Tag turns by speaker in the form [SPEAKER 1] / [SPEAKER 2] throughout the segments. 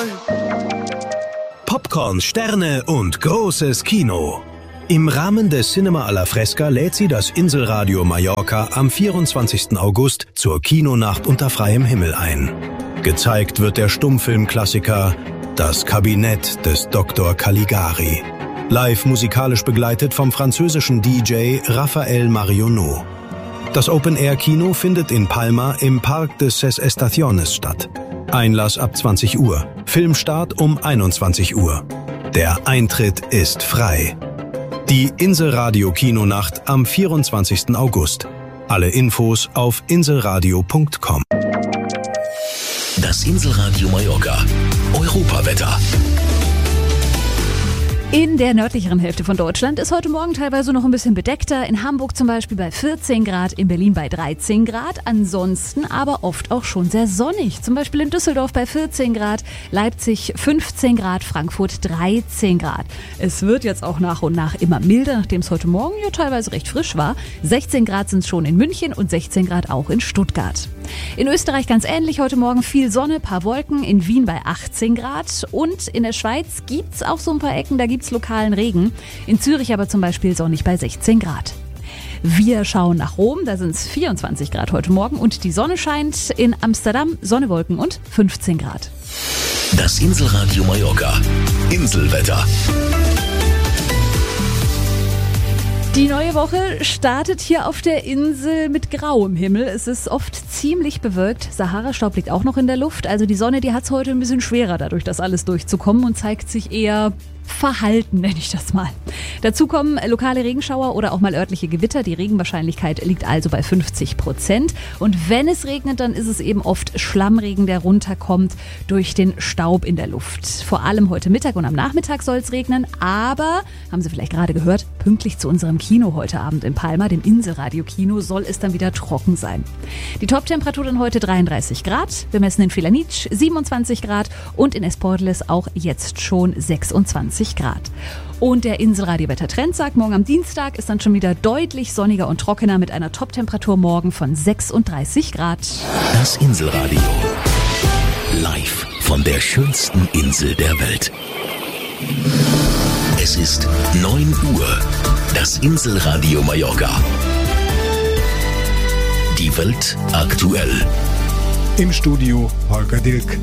[SPEAKER 1] Popcorn, Sterne und großes Kino. Im Rahmen des Cinema alla Fresca lädt sie das Inselradio Mallorca am 24. August zur Kinonacht unter freiem Himmel ein. Gezeigt wird der Stummfilmklassiker Das Kabinett des Dr. Caligari. Live musikalisch begleitet vom französischen DJ Raphael Marionneau. Das Open-Air-Kino findet in Palma im Parque de Ses Estaciones statt. Einlass ab 20 Uhr. Filmstart um 21 Uhr. Der Eintritt ist frei. Die Inselradio-Kinonacht am 24. August. Alle Infos auf inselradio.com.
[SPEAKER 2] Das Inselradio Mallorca. Europawetter.
[SPEAKER 3] In der nördlicheren Hälfte von Deutschland ist heute Morgen teilweise noch ein bisschen bedeckter. In Hamburg zum Beispiel bei 14 Grad, in Berlin bei 13 Grad. Ansonsten aber oft auch schon sehr sonnig. Zum Beispiel in Düsseldorf bei 14 Grad, Leipzig 15 Grad, Frankfurt 13 Grad. Es wird jetzt auch nach und nach immer milder, nachdem es heute Morgen ja teilweise recht frisch war. 16 Grad sind es schon in München und 16 Grad auch in Stuttgart. In Österreich ganz ähnlich, heute Morgen viel Sonne, paar Wolken, in Wien bei 18 Grad. Und in der Schweiz gibt's auch so ein paar Ecken, da gibt's lokalen Regen. In Zürich aber zum Beispiel sonnig bei 16 Grad. Wir schauen nach Rom, da sind es 24 Grad heute Morgen und die Sonne scheint. In Amsterdam Sonne, Wolken und 15 Grad.
[SPEAKER 2] Das Inselradio Mallorca. Inselwetter.
[SPEAKER 3] Die neue Woche startet hier auf der Insel mit grauem Himmel. Es ist oft ziemlich bewölkt. Sahara-Staub liegt auch noch in der Luft. Also die Sonne, die hat es heute ein bisschen schwerer, dadurch das alles durchzukommen und zeigt sich eher verhalten, nenne ich das mal. Dazu kommen lokale Regenschauer oder auch mal örtliche Gewitter. Die Regenwahrscheinlichkeit liegt also bei 50%. Und wenn es regnet, dann ist es eben oft Schlammregen, der runterkommt durch den Staub in der Luft. Vor allem heute Mittag und am Nachmittag soll es regnen. Aber, haben Sie vielleicht gerade gehört, pünktlich zu unserem Kino heute Abend in Palma, dem Inselradio-Kino, soll es dann wieder trocken sein. Die Top-Temperatur dann heute 33 Grad. Wir messen in Felanitsch 27 Grad und in Esporles auch jetzt schon 26 Grad. Und der Inselradio-Wettertrend sagt, morgen am Dienstag ist dann schon wieder deutlich sonniger und trockener mit einer Top-Temperatur morgen von 36 Grad.
[SPEAKER 2] Das Inselradio. Live von der schönsten Insel der Welt. Es ist 9 Uhr. Das Inselradio Mallorca. Die Welt aktuell.
[SPEAKER 4] Im Studio Holger Dilk.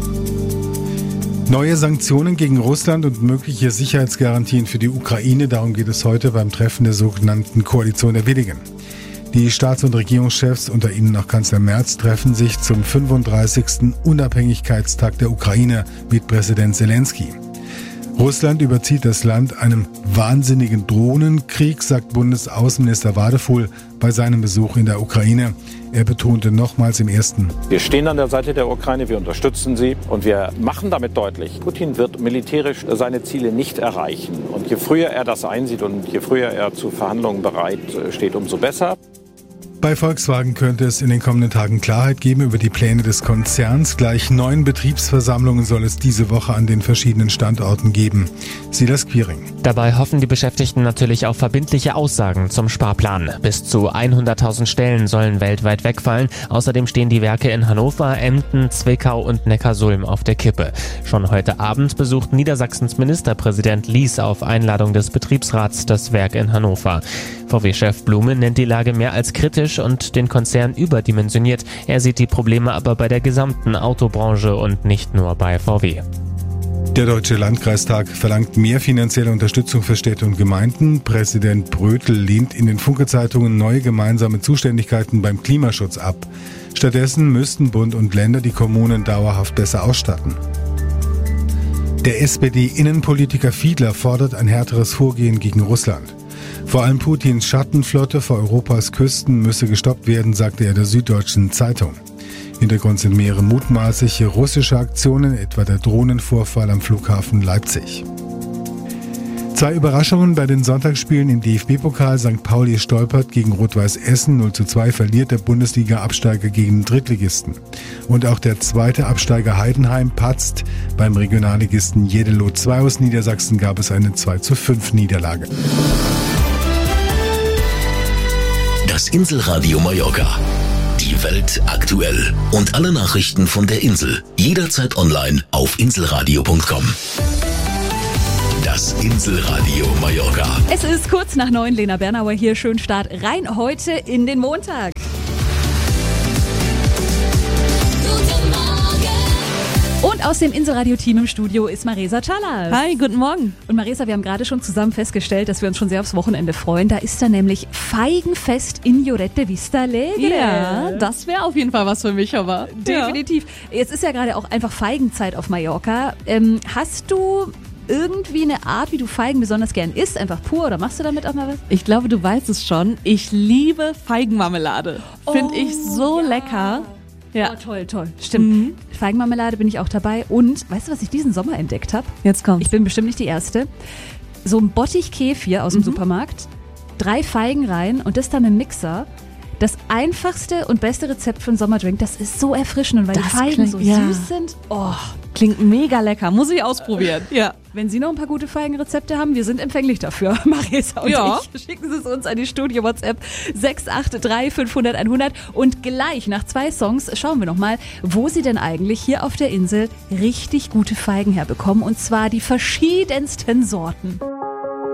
[SPEAKER 4] Neue Sanktionen gegen Russland und mögliche Sicherheitsgarantien für die Ukraine, darum geht es heute beim Treffen der sogenannten Koalition der Willigen. Die Staats- und Regierungschefs, unter ihnen auch Kanzler Merz, treffen sich zum 35. Unabhängigkeitstag der Ukraine mit Präsident Zelensky. Russland überzieht das Land einem wahnsinnigen Drohnenkrieg, sagt Bundesaußenminister Wadefuhl bei seinem Besuch in der Ukraine. Er betonte nochmals im ersten:
[SPEAKER 5] Wir stehen an der Seite der Ukraine, wir unterstützen sie und wir machen damit deutlich, Putin wird militärisch seine Ziele nicht erreichen. Und je früher er das einsieht und je früher er zu Verhandlungen bereit steht, umso besser.
[SPEAKER 4] Bei Volkswagen könnte es in den kommenden Tagen Klarheit geben über die Pläne des Konzerns. Gleich 9 Betriebsversammlungen soll es diese Woche an den verschiedenen Standorten geben. Silas Quiring.
[SPEAKER 6] Dabei hoffen die Beschäftigten natürlich auf verbindliche Aussagen zum Sparplan. Bis zu 100.000 Stellen sollen weltweit wegfallen. Außerdem stehen die Werke in Hannover, Emden, Zwickau und Neckarsulm auf der Kippe. Schon heute Abend besucht Niedersachsens Ministerpräsident Lies auf Einladung des Betriebsrats das Werk in Hannover. VW-Chef Blume nennt die Lage mehr als kritisch und den Konzern überdimensioniert. Er sieht die Probleme aber bei der gesamten Autobranche und nicht nur bei VW.
[SPEAKER 4] Der Deutsche Landkreistag verlangt mehr finanzielle Unterstützung für Städte und Gemeinden. Präsident Brötel lehnt in den Funke-Zeitungen neue gemeinsame Zuständigkeiten beim Klimaschutz ab. Stattdessen müssten Bund und Länder die Kommunen dauerhaft besser ausstatten. Der SPD-Innenpolitiker Fiedler fordert ein härteres Vorgehen gegen Russland. Vor allem Putins Schattenflotte vor Europas Küsten müsse gestoppt werden, sagte er der Süddeutschen Zeitung. Hintergrund sind mehrere mutmaßliche russische Aktionen, etwa der Drohnenvorfall am Flughafen Leipzig. 2 Überraschungen bei den Sonntagsspielen im DFB-Pokal. St. Pauli stolpert gegen Rot-Weiß Essen. 0:2 verliert der Bundesliga-Absteiger gegen den Drittligisten. Und auch der zweite Absteiger Heidenheim patzt. Beim Regionalligisten Jeddelo 2 aus Niedersachsen gab es eine 2:5 Niederlage.
[SPEAKER 2] Das Inselradio Mallorca. Die Die Welt aktuell. Und alle Nachrichten von der Insel. Jederzeit online auf inselradio.com. Das Inselradio Mallorca.
[SPEAKER 3] Es ist kurz nach 9, Lena Bernauer hier. Schönen Start rein heute in den Montag. Und aus dem Inselradio-Team im Studio ist Maresa Chalas.
[SPEAKER 7] Hi, guten Morgen.
[SPEAKER 3] Und Maresa, wir haben gerade schon zusammen festgestellt, dass wir uns schon sehr aufs Wochenende freuen. Da ist da nämlich Feigenfest in Lloret de Vista Alegre.
[SPEAKER 7] Ja, das wäre auf jeden Fall was für mich, aber
[SPEAKER 3] definitiv. Jetzt ist ja gerade auch einfach Feigenzeit auf Mallorca. Hast du irgendwie eine Art, wie du Feigen besonders gern isst? Einfach pur oder machst du damit auch mal was?
[SPEAKER 7] Ich glaube, du weißt es schon. Ich liebe Feigenmarmelade. Finde ich so lecker. Ja.
[SPEAKER 3] Oh, toll. Stimmt. Feigenmarmelade bin ich auch dabei. Und weißt du, was ich diesen Sommer entdeckt habe?
[SPEAKER 7] Jetzt kommt's.
[SPEAKER 3] Ich bin bestimmt nicht die Erste. So ein Bottich Kefir aus dem Supermarkt, 3 Feigen rein und das dann im Mixer. Das einfachste und beste Rezept für einen Sommerdrink. Das ist so erfrischend. Und weil die Feigen so süß sind. Oh,
[SPEAKER 7] klingt mega lecker. Muss ich ausprobieren. Ja.
[SPEAKER 3] Wenn Sie noch ein paar gute Feigenrezepte haben, wir sind empfänglich dafür. Maresa und ich. Schicken Sie es uns an die Studio-WhatsApp 683 500 100. Und gleich nach 2 Songs schauen wir nochmal, wo Sie denn eigentlich hier auf der Insel richtig gute Feigen herbekommen. Und zwar die verschiedensten Sorten.